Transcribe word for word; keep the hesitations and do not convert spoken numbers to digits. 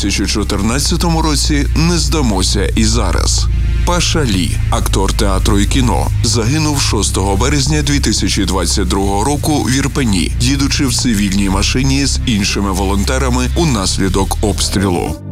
тисячі чотирнадцятому році «Не здамося і зараз». Паша Лі, актор театру і кіно, загинув шостого березня дві тисячі двадцять другого року в Ірпені, їдучи в цивільній машині з іншими волонтерами унаслідок обстрілу.